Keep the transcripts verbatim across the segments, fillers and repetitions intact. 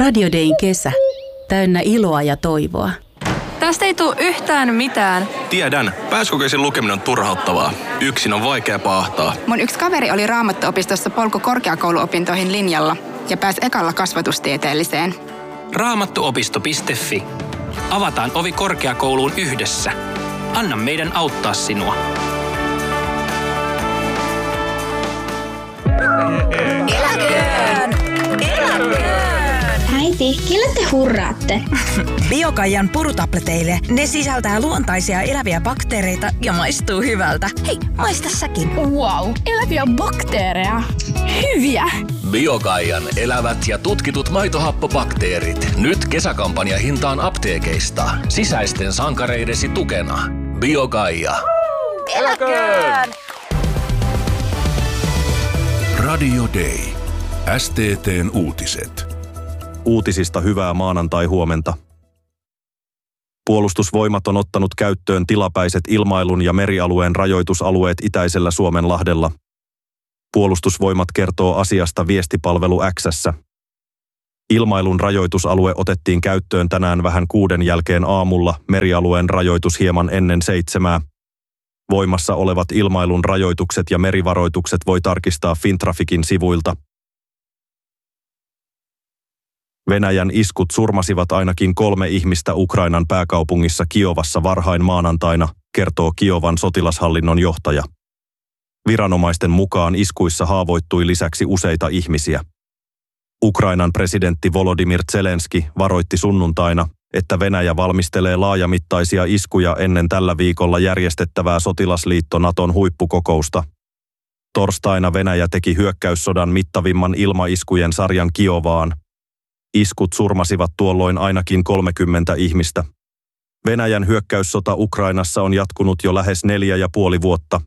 Radio Dayn kesä. Täynnä iloa ja toivoa. Tästä ei tule yhtään mitään. Tiedän. Pääsykokeisen lukeminen on turhauttavaa. Yksin on vaikea paahtaa. Mun yksi kaveri oli Raamattuopistossa polku korkeakouluopintoihin linjalla ja pääsi ekalla kasvatustieteelliseen. Raamattuopisto piste fi. Avataan ovi korkeakouluun yhdessä. Anna meidän auttaa sinua. Eläköön! Eläköön! Äiti, kelle te hurraatte? Biokaijan purutableteille. Ne sisältää luontaisia eläviä bakteereita ja maistuu hyvältä. Hei, maista säkin. Wow, eläviä bakteereja. Hyviä! Biokaijan elävät ja tutkitut maitohappobakteerit. Nyt kesäkampanja hintaan apteekeista. Sisäisten sankareidesi tukena. Biokaija. Eläköön! Radio Day. S T T:n uutiset. Uutisista hyvää maanantai-huomenta. Puolustusvoimat on ottanut käyttöön tilapäiset ilmailun ja merialueen rajoitusalueet itäisellä Suomenlahdella. Puolustusvoimat kertoo asiasta viestipalvelu X:ssä. Ilmailun rajoitusalue otettiin käyttöön tänään vähän kuuden jälkeen aamulla, merialueen rajoitus hieman ennen seitsemää. Voimassa olevat ilmailun rajoitukset ja merivaroitukset voi tarkistaa Fintraficin sivuilta. Venäjän iskut surmasivat ainakin kolme ihmistä Ukrainan pääkaupungissa Kiovassa varhain maanantaina, kertoo Kiovan sotilashallinnon johtaja. Viranomaisten mukaan iskuissa haavoittui lisäksi useita ihmisiä. Ukrainan presidentti Volodymyr Zelenski varoitti sunnuntaina, että Venäjä valmistelee laajamittaisia iskuja ennen tällä viikolla järjestettävää sotilasliitto Naton huippukokousta. Torstaina Venäjä teki hyökkäyssodan mittavimman ilmaiskujen sarjan Kiovaan. Iskut surmasivat tuolloin ainakin kolmekymmentä ihmistä. Venäjän hyökkäyssota Ukrainassa on jatkunut jo lähes neljä ja puoli vuotta.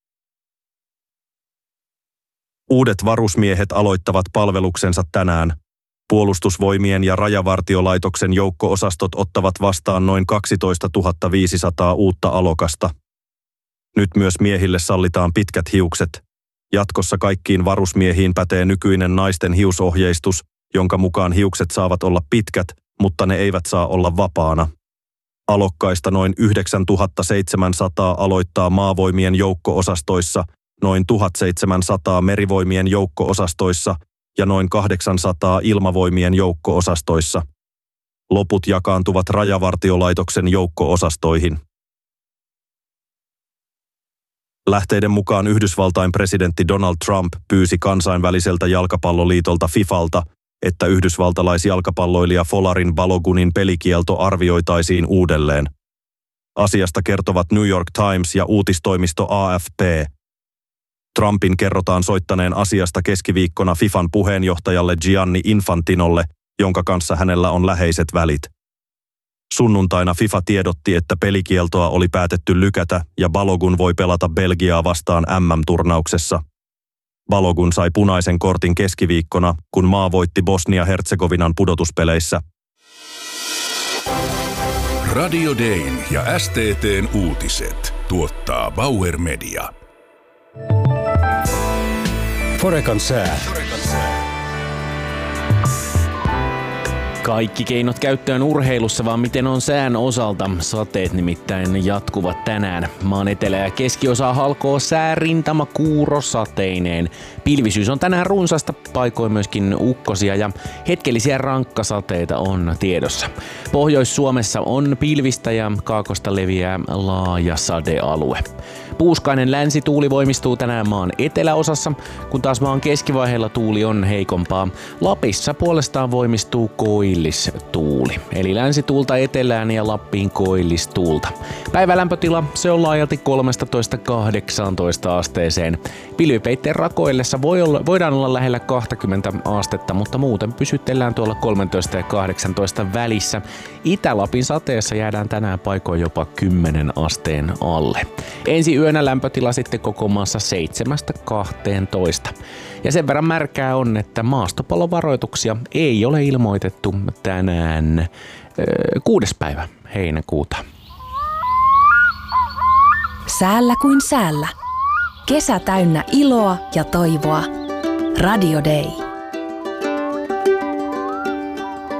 Uudet varusmiehet aloittavat palveluksensa tänään. Puolustusvoimien ja Rajavartiolaitoksen joukko-osastot ottavat vastaan noin kaksitoistatuhatta viisisataa uutta alokasta. Nyt myös miehille sallitaan pitkät hiukset. Jatkossa kaikkiin varusmiehiin pätee nykyinen naisten hiusohjeistus, jonka mukaan hiukset saavat olla pitkät, mutta ne eivät saa olla vapaana. Alokkaista noin yhdeksäntuhattaseitsemänsataa aloittaa maavoimien joukko-osastoissa, noin tuhatseitsemänsataa merivoimien joukko-osastoissa ja noin kahdeksansataa ilmavoimien joukko-osastoissa. Loput jakaantuvat Rajavartiolaitoksen joukko-osastoihin. Lähteiden mukaan Yhdysvaltain presidentti Donald Trump pyysi kansainväliseltä jalkapalloliitolta FIFAlta, että yhdysvaltalaisjalkapalloilija Folarin Balogunin pelikielto arvioitaisiin uudelleen. Asiasta kertovat New York Times ja uutistoimisto A F P. Trumpin kerrotaan soittaneen asiasta keskiviikkona FIFAn puheenjohtajalle Gianni Infantinolle, jonka kanssa hänellä on läheiset välit. Sunnuntaina FIFA tiedotti, että pelikieltoa oli päätetty lykätä ja Balogun voi pelata Belgiaa vastaan M M-turnauksessa. Balogun sai punaisen kortin keskiviikkona, kun maa voitti Bosnia-Herzegovinan pudotuspeleissä. Radio Dayn ja S T T:n uutiset tuottaa Bauer Media. Forekan sää. Kaikki keinot käyttöön urheilussa, vaan miten on sään osalta. Sateet nimittäin jatkuvat tänään. Maan etelä- ja keskiosa halkoo säärintama kuuro sateineen. Pilvisyys on tänään runsasta, paikoin myöskin ukkosia ja hetkellisiä rankkasateita on tiedossa. Pohjois-Suomessa on pilvistä ja kaakosta leviää laaja sadealue. Puuskainen länsituuli voimistuu tänään maan eteläosassa, kun taas maan keskivaiheella tuuli on heikompaa. Lapissa puolestaan voimistuu koillistuuli, eli länsituulta etelään ja Lappiin koillistuulta. Päivälämpötila se on laajalti kolmetoista kahdeksantoista asteeseen. Pilvipeitteen rakoillessa voi olla, voidaan olla lähellä kaksikymmentä astetta, mutta muuten pysytellään tuolla kolmetoista ja kahdeksantoista välissä. Itä-Lapin sateessa jäädään tänään paikoin jopa kymmenen asteen alle. Ensi yönä lämpötila sitten koko maassa seitsemästä kahteentoista. Ja sen verran märkää on, että maastopallovaroituksia ei ole ilmoitettu tänään äh, kuudes päivä heinäkuuta. Säällä kuin säällä. Kesä täynnä iloa ja toivoa. Radio Day.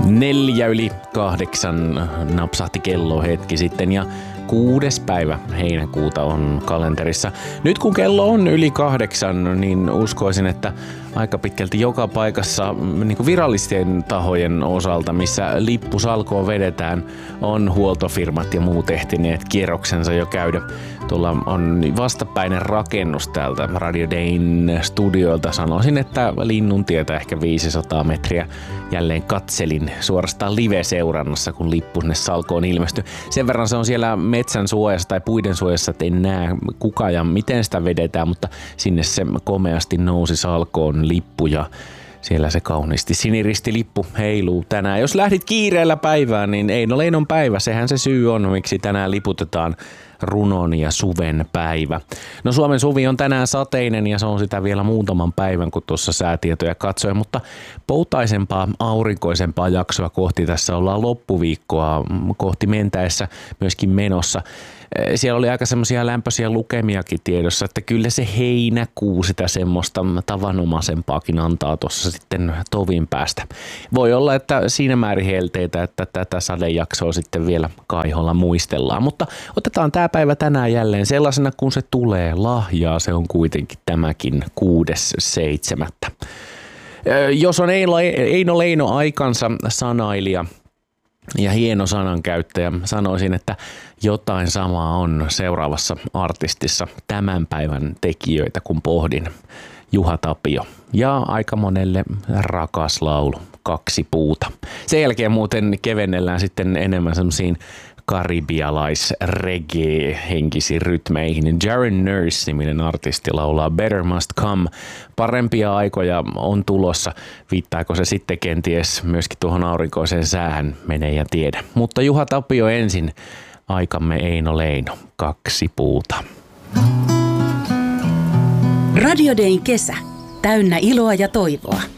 Neljä yli kahdeksan napsahti kello hetki sitten ja kuudes päivä heinäkuuta on kalenterissa. Nyt kun kello on yli kahdeksan, niin uskoisin, että aika pitkälti joka paikassa niin kuin virallisten tahojen osalta, missä lippusalkoon vedetään, on huoltofirmat ja muut ehtineet kierroksensa jo käydä. Tuolla on vastapäinen rakennus täältä Radio Dayn studioilta. Sanoisin, että Linnuntietä ehkä viisisataa metriä jälleen katselin suorastaan live-seurannassa, kun lippu sinne salkoon ilmestyi. Sen verran se on siellä metsän suojassa tai puiden suojassa, että en näe kuka ja miten sitä vedetään, mutta sinne se komeasti nousi salkoon lippu ja siellä se kauniisti siniristilippu heiluu tänään. Jos lähdit kiireellä päivään, niin Eino Leinon päivä, sehän se syy on, miksi tänään liputetaan runon ja suven päivä. No Suomen suvi on tänään sateinen ja se on sitä vielä muutaman päivän, kun tuossa säätietoja katsoin, mutta poutaisempaa, aurinkoisempaa jaksoa kohti tässä ollaan loppuviikkoa kohti mentäessä myöskin menossa. Siellä oli aika semmoisia lämpöisiä lukemiakin tiedossa, että kyllä se heinäkuu sitä semmoista tavanomaisempaakin antaa tuossa sitten tovin päästä. Voi olla, että siinä määrin helteitä, että tätä sadejaksoa sitten vielä kaiholla muistellaan, mutta otetaan tämä päivä tänään jälleen sellaisena, kun se tulee. Lahjaa se on kuitenkin tämäkin kuudes seitsemättä. Jos on Eino Leino aikansa sanailija ja hieno sanankäyttäjä, sanoisin, että jotain samaa on seuraavassa artistissa tämän päivän tekijöitä, kun pohdin. Juha Tapio ja aika monelle rakas laulu, Kaksi puuta. Sen jälkeen muuten kevennellään sitten enemmän semmoisiin karibialais-reggae-henkisiin rytmeihin. Jaren Nurse-niminen artisti laulaa Better Must Come. Parempia aikoja on tulossa. Viittaako se sitten kenties myöskin tuohon aurinkoiseen säähän, menee ja tiedä. Mutta Juha Tapio ensin, aikamme Eino Leino, Kaksi puuta. Radio Dayn kesä, täynnä iloa ja toivoa.